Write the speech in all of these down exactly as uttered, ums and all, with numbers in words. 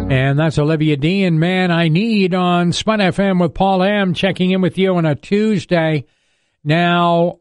And that's Olivia Dean, Man I Need, on Spud F M with Paul M, checking in with you on a Tuesday. Now,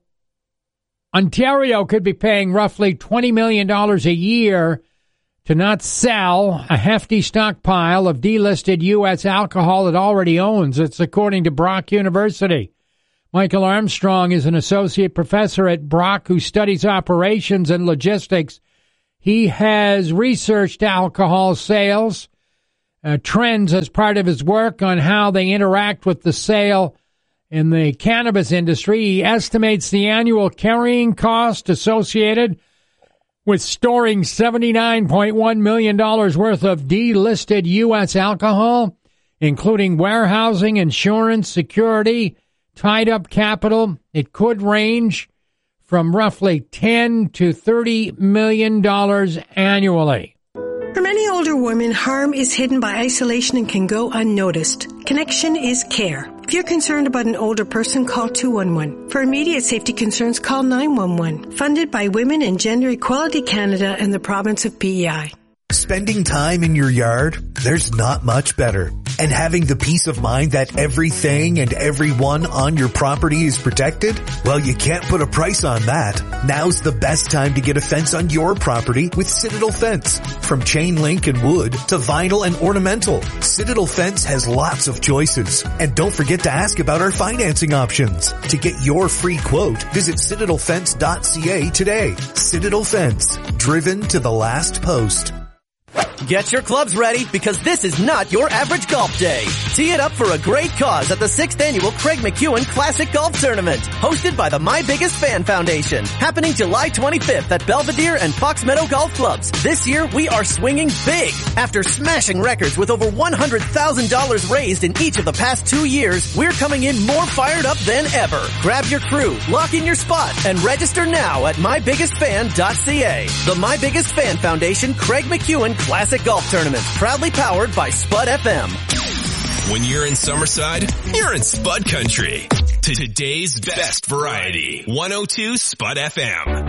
Ontario could be paying roughly twenty million dollars a year to not sell a hefty stockpile of delisted U S alcohol it already owns. It's according to Brock University. Michael Armstrong is an associate professor at Brock who studies operations and logistics. He has researched alcohol sales Uh, trends as part of his work on how they interact with the sale in the cannabis industry. He estimates the annual carrying cost associated with storing seventy-nine point one million dollars worth of delisted U S alcohol, including warehousing, insurance, security, tied-up capital. It could range from roughly ten to thirty million dollars annually. For many older women, harm is hidden by isolation and can go unnoticed. Connection is care. If you're concerned about an older person, call two one one. For immediate safety concerns, call nine one one. Funded by Women and Gender Equality Canada and the province of P E I. Spending time in your yard? There's not much better. And having the peace of mind that everything and everyone on your property is protected? Well, you can't put a price on that. Now's the best time to get a fence on your property with Citadel Fence. From chain link and wood to vinyl and ornamental, Citadel Fence has lots of choices. And don't forget to ask about our financing options. To get your free quote, visit citadel fence dot c a today. Citadel Fence, driven to the last post. Get your clubs ready because this is not your average golf day. Tee it up for a great cause at the sixth Annual Craig McEwen Classic Golf Tournament, hosted by the My Biggest Fan Foundation, happening July twenty-fifth at Belvedere and Fox Meadow Golf Clubs. This year, we are swinging big. After smashing records with over one hundred thousand dollars raised in each of the past two years, we're coming in more fired up than ever. Grab your crew, lock in your spot, and register now at my biggest fan dot c a. The My Biggest Fan Foundation Craig McEwen Classic Golf Tournament, proudly powered by Spud F M. When you're in Summerside, you're in Spud Country. Today's best variety. one oh two Spud F M.